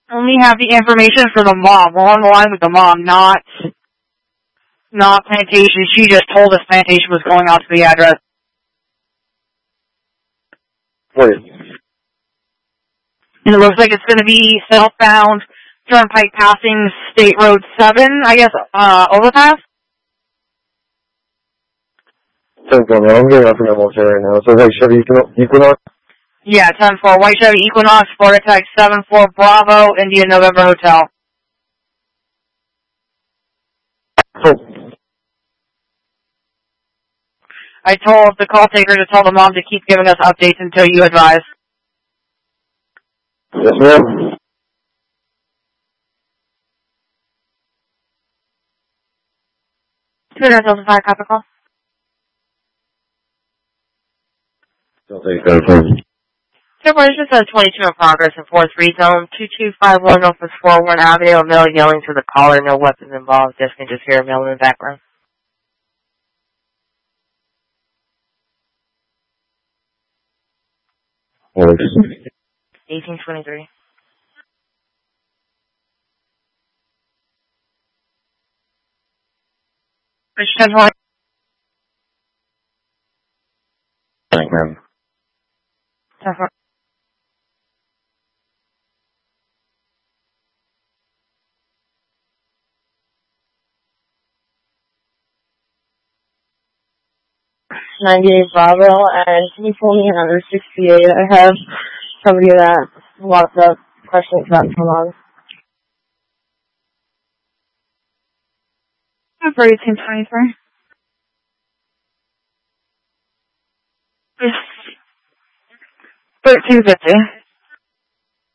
Only have the information for the mom. We're on the line with the mom, not Plantation. She just told us Plantation was going out to the address. Wait. And it looks like it's going to be southbound Turnpike passing State Road 7, I guess, overpass? I'm getting up from MLK right now. So, like, Chevy Equinox? Yeah, 10-4, White Chevy Equinox, Florida Tech 7-4, Bravo, India November Hotel. Oh. I told the call taker to tell the mom to keep giving us updates until you advise. Yes, ma'am. $205 copy call. Don't take that phone. Separation says 22 in progress in 4-3 zone, 2251 Northwest 41 Avenue, a male yelling to the caller, no weapons involved, just can just hear a male in the background. Works. 1823. Christian Horn. Thank ma'am. 10-4. Bravo, and can you pull me under 68? I have somebody that wants up questions about so long. For 1823. 1350.